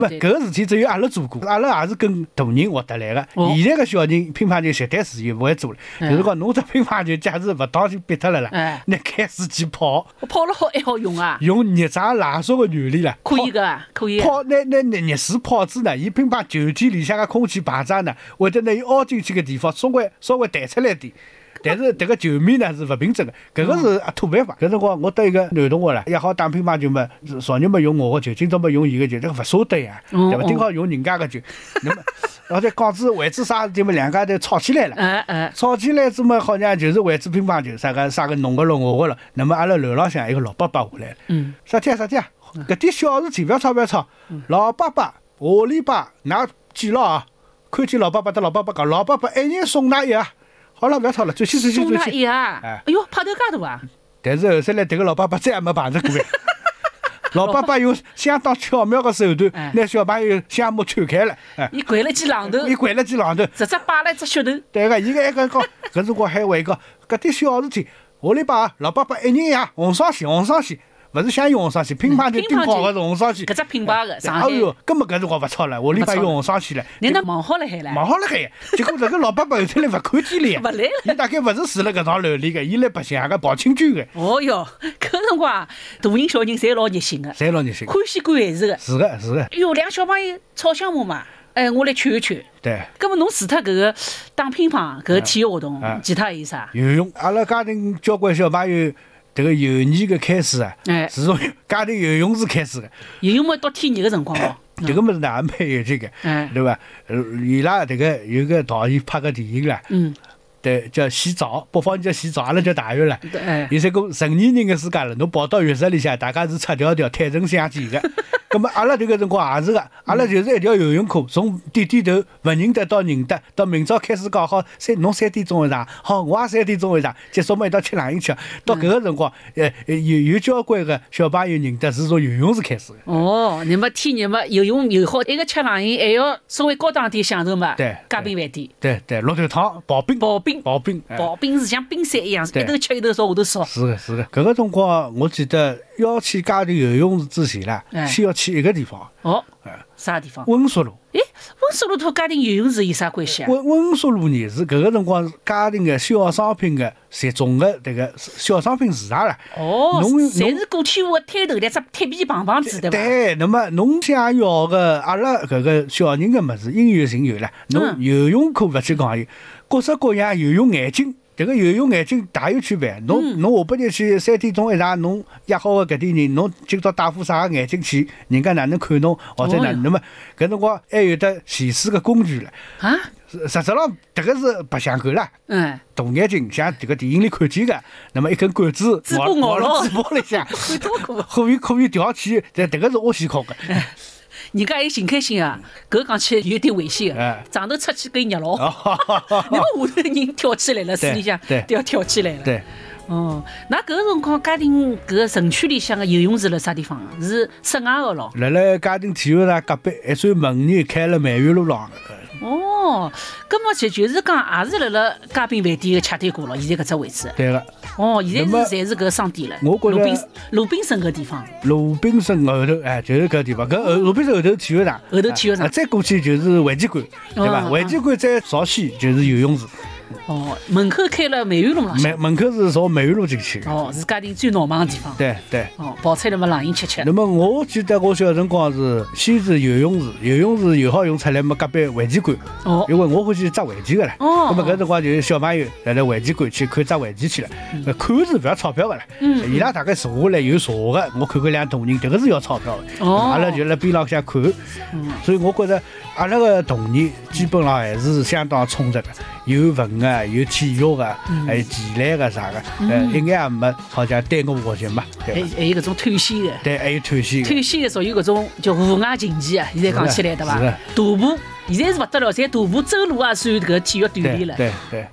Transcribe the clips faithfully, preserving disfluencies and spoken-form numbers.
不，搿个事体只有阿拉做过，阿拉也是跟大人学得来个。 哦、 现在个小人乒乓球绝对是有勿会做了， 嗯、 就是讲侬只乒乓球假使勿当心憋脱了啦， 哎， 那开始去泡， 泡了好还好用啊， 用热胀冷缩个原理啦， 可以个，可以。 泡那那那热水泡子呢，伊乒乓球体里向个空气膨胀呢，会得拿伊凹进去个地方稍微稍微弹出来点。但是迭个球面呢是勿平整的，搿个是土办法。搿辰光我得一个男同学啦，也好打乒乓球嘛，昨日嘛用我个球，今朝嘛用伊个球，这个勿舍得呀，对伐？顶好用人家个球，那么而且讲子为止啥事体嘛，两家头吵起来了。 哎哎， 吵起来之嘛，好像就是为止乒乓球，啥个啥个侬个咯我个咯。那么阿拉楼浪向一个老伯伯下来了， 嗯， 啥体啊啥体啊，搿点小事体勿要吵勿要吵。老伯伯，下礼拜㑚记牢啊，看见老伯伯，得老伯伯讲，老伯伯一人送㑚一个。好了，不要吵了，转去转去转去。 送他一啊！哎呦，拍头介大啊！ 但是后头来，迭个老伯伯再也没碰着过呀。老伯伯用相当巧妙的手段，拿小朋友项目串开了。 哎，伊掼了记榔头， 伊掼了记榔头， 直接摆了一只噱头。 对个，伊个一个讲，搿辰光还为讲，搿点小事体，下礼拜老伯伯一人一样，红双喜，红双喜。勿是想用红双喜，乒乓球顶好个是红双喜， 搿只品牌个上海。 哎呦，根本搿辰光勿吵了，下礼拜用红双喜了。 人家忙好了海了， 忙好了海。结果这个老伯伯后头来勿看见了呀， 勿来了。 伊大概勿是住辣搿幢楼里个，伊来白相个跑亲眷个。 哦哟，搿辰光大人小人侪老热心个， 侪老热心， 欢喜管闲事个。 是个，是个。 哎哟，两个小朋友吵相骂嘛，哎，我来劝一劝。 对。 葛末侬除脱搿个打乒乓搿个体育活动，其他还有啥？ 游泳，阿拉家庭交关小朋友。这个幼年个开始啊， 哎， 是从家庭游泳池开始的。 游泳嘛，到天热个辰光哦， 这个么子呢也蛮有劲个，对伐？呃，伊拉这个有个导演拍个电影啦， 嗯， 对，叫洗澡，北方叫洗澡，阿拉叫大浴啦。 对， 现在个成年人个世界了，侬跑到浴室里向，大家是赤条条、坦诚相见个。咁么阿拉这个辰光也是个，阿拉就是一条游泳课，从点点头勿认得到认得，到明朝开始讲好三，侬三点钟会上，好我也三点钟会上，结束嘛一道吃冷饮吃。到搿个辰光，呃，有有交关个小朋友认得是从游泳池开始的。 哦，那么天热嘛，游泳游好，一个吃冷饮，还要稍微高档点享受嘛。 对， 嘉宾饭店。 对对，绿豆汤、刨冰、 刨冰、 刨冰、 刨冰是像冰山一样，一头吃一头烧，下头烧。 是个是个，搿个辰光我记得要去家庭游泳池之前啦，先要去一个地方。 哦，啥地方？ 温宿路。 诶，温宿路和家庭游泳池有啥关系啊？ 温温宿路呢是搿个辰光家庭个小商品个集中个迭个小商品市场啦。 哦，侪是过去我摊头来只铁皮棒棒子对伐？ 对，那么侬想要个阿拉搿个小人个物事应有尽有啦。侬游泳课勿去讲有，各式各样游泳眼镜。这个游泳眼镜大有区别，侬侬下半日去三点钟一上，侬约好个搿点人，侬今朝戴副啥个眼镜去，人家哪能看侬，或者哪？那么搿辰光还有得显示个工具了啊！ 实质上迭个是白相够了。 嗯， 大眼镜像迭个电影里看见个，那么一根管子嘴巴咬了，嘴巴里向，可以可以调起，但迭个是挖线孔个。 人家还寻开心啊，搿讲起有点危险个，上头出去给热牢，那么下头人跳起来了，水里向都要跳起来了。 对， 哦，那搿个辰光家庭搿个城区里向个游泳池辣啥地方啊？是室外个咯？ 辣辣家庭体育场隔壁一扇门呢，开了梅园路上。 哦，葛末就就是讲，也是辣辣嘉宾饭店个洽谈过了，现在搿只位置。 对个。 哦，现在是侪是搿商店了。 我觉着鲁滨鲁滨森搿地方。 鲁滨森后头，哎，就是搿地方。搿后鲁滨森后头体育场。 后头体育场。 再过去就是会稽馆，对伐？会稽馆再朝西就是游泳池。 哦，门口开了梅园路浪向。 门门口是从梅园路进去。 哦，是家庭最闹忙个地方。 对对。 哦，跑出来嘛冷饮吃吃。 那么我记得我小辰光是先是游泳池，游泳池游好用出来嘛，隔壁会稽馆。 哦。 因为我欢喜扎围棋个啦。 哦。 那么搿辰光就是小朋友来来会稽馆去看扎围棋去了。嗯。看是勿要钞票个啦。嗯。伊拉大概坐下来有坐个，我看看两大人，迭个是要钞票个。哦。阿拉就辣边浪向看。嗯。所以我觉着阿拉个童年基本上还是相当充实个，有文个，有体育。还有棋类个啥个，呃，一眼也没好像耽误学习嘛， 对吧？还有搿种探险个， 对，还有探险。 探险个属于搿种叫户外竞技啊，现在讲起来对伐？徒步现在是勿得了，现在徒步走路啊，算搿个体育锻炼了。 对对。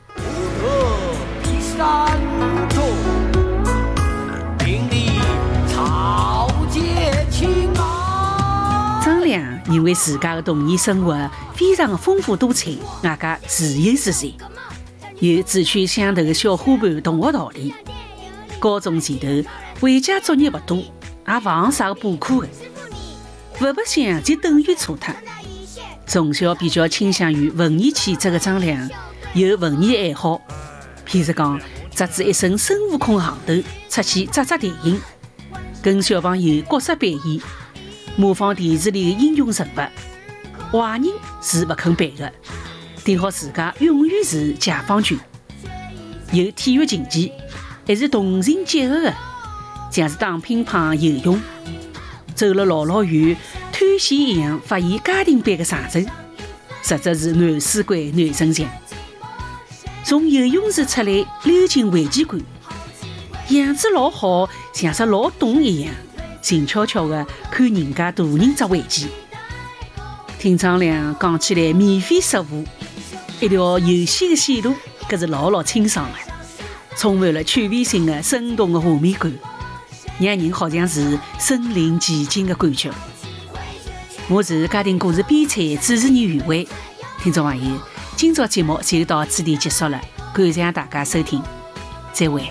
张良认为自家的童年生活非常丰富多彩，外加自由自在。有志趣相投的小伙伴同学道理。高中前头回家作业不多，也勿行啥个补课的。 勿白相就等于错脱。从小比较倾向于文艺气质的张良，有文艺爱好，譬如讲扎子一身孙悟空行头出去扎扎电影，跟小朋友角色扮演，模仿电视里的英雄人物。坏人是不肯扮的，定好自家永远是解放军。有体育竞技，还是同性结合的，像是打乒乓、游泳。走了老老远，探险一样发现家庭般的上阵，实则是男士官、男神像。从游泳池出来，溜进围棋馆，样子老好，像是老懂一样，静悄悄的看人家大人捉围棋。听张良讲起来免费识物，一条游戏的线路，搿是老老清爽的，充满了趣味性的生动的画面感，让人好像是身临其境的感觉。我是家庭故事编采主持人余伟，听众朋友，今朝节目就到此地结束了，感谢大家收听，再会。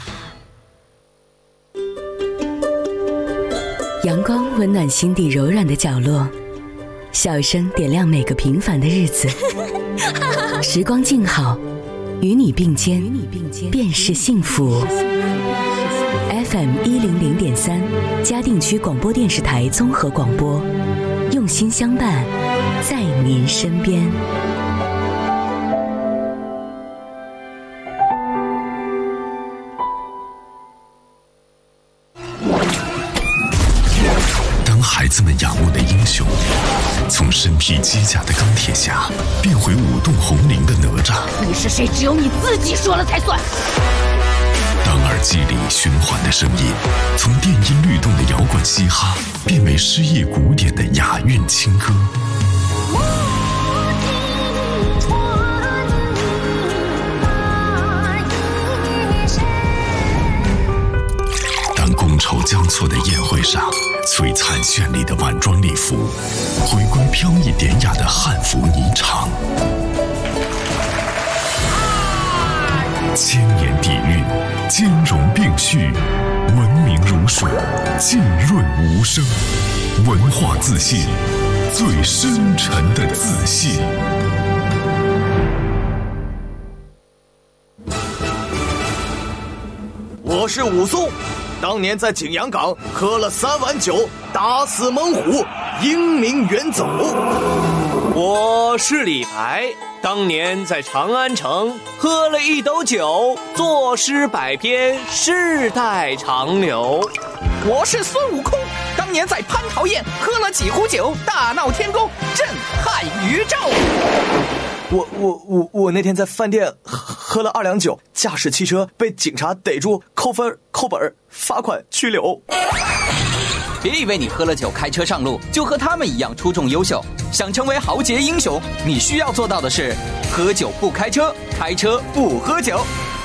阳光温暖心底柔软的角落，笑声点亮每个平凡的日子。时光静好，与你并肩，便是幸福。F M 一零零点三，嘉定区广播电视台综合广播，用心相伴，在您身边。 孩子们仰慕的英雄，从身披机甲的钢铁侠变回舞动红绫的哪吒。 你是谁？只有你自己说了才算。 当耳机里循环的声音，从电音律动的摇滚嘻哈，变为诗意古典的雅韵情歌。觥筹交错的宴会上，璀璨绚丽的晚装礼服，回归飘逸典雅的汉服霓裳。千年底蕴，兼容并蓄，文明如水，浸润无声。文化自信，最深沉的自信。 我是武松，当年在景阳冈喝了三碗酒，打死猛虎，英名远走。 我是李白，当年在长安城喝了一斗酒，作诗百篇，世代长流。 我是孙悟空，当年在蟠桃宴喝了几壶酒，大闹天宫，震撼宇宙。 我我我我那天在饭店喝了二两酒，驾驶汽车被警察逮住，扣分、扣本、罚款、拘留。 别以为你喝了酒开车上路就和他们一样出众优秀，想成为豪杰英雄，你需要做到的是喝酒不开车，开车不喝酒。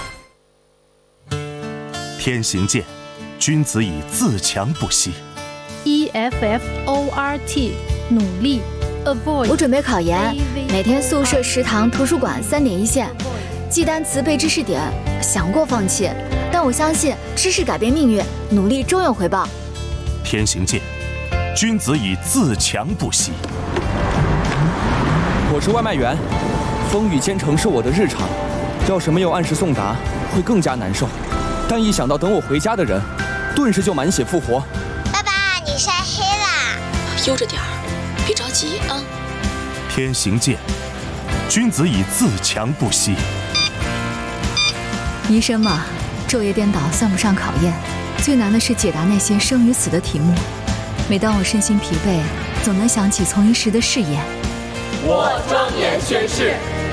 天行健，君子以自强不息。 E F F O R T 努力 Avoid。 我准备考研，每天宿舍、食堂、图书馆三点一线，记单词、背知识点，想过放弃，但我相信知识改变命运，努力终有回报。 天行健，君子以自强不息。 我是外卖员，风雨兼程是我的日常，要是没有按时送达，会更加难受。但一想到等我回家的人，顿时就满血复活。 爸爸，你晒黑啦！ 悠着点儿，别着急啊。 天行健，君子以自强不息。 医生嘛，昼夜颠倒算不上考验，最难的是解答那些生与死的题目。每当我身心疲惫，总能想起从医时的誓言。 我庄严宣誓，